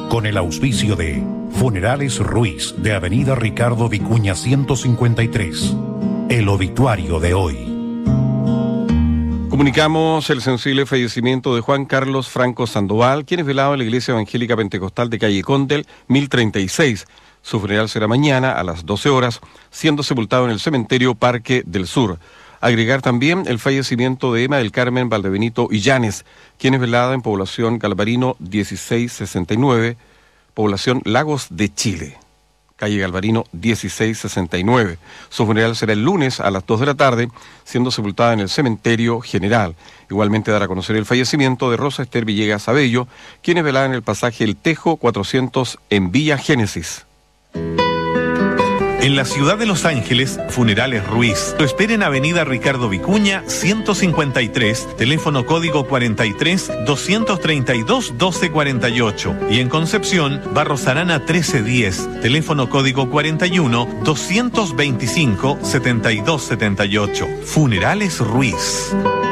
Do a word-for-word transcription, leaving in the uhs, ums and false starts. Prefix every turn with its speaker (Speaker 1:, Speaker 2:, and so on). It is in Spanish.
Speaker 1: con el auspicio de Funerales Ruiz de Avenida Ricardo Vicuña ciento cincuenta y tres. El obituario de hoy.
Speaker 2: Comunicamos el sensible fallecimiento de Juan Carlos Franco Sandoval, quien es velado en la Iglesia Evangélica Pentecostal de Calle Condel, mil treinta y seis. Su funeral será mañana a las doce horas, siendo sepultado en el cementerio Parque del Sur. Agregar también el fallecimiento de Emma del Carmen Valdebenito Illanes, quien es velada en población Galvarino dieciséis sesenta y nueve, población Lagos de Chile, calle Galvarino dieciséis sesenta y nueve. Su funeral será el lunes a las dos de la tarde, siendo sepultada en el cementerio general. Igualmente dará a conocer el fallecimiento de Rosa Esther Villegas Abello, quien es velada en el pasaje El Tejo cuatrocientos en Villa Génesis.
Speaker 3: En la ciudad de Los Ángeles, Funerales Ruiz. Lo espera en Avenida Ricardo Vicuña, ciento cincuenta y tres, teléfono código cuarenta y tres, doscientos treinta y dos, doce cuarenta y ocho. Y en Concepción, Barros Arana trece diez, teléfono código cuarenta y uno, doscientos veinticinco, setenta y dos setenta y ocho. Funerales Ruiz.